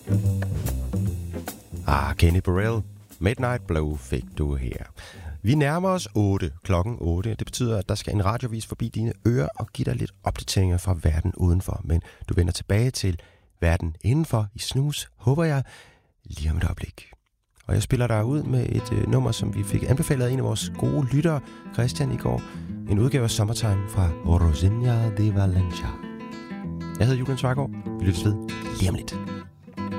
Kenny Burrell, Midnight Blue fik du her. Vi nærmer os 8, klokken 8. Det betyder, at der skal en radiovis forbi dine ører og give dig lidt opdateringer fra verden udenfor. Men du vender tilbage til verden indenfor i snus, håber jeg, lige om et øjeblik. Og jeg spiller dig ud med et nummer, som vi fik anbefalet af en af vores gode lyttere, Christian, i går. En udgave af Summertime fra Rosinha de Valencia. Jeg hedder Julian Svargaard. Vi lyttes ved lige om lidt.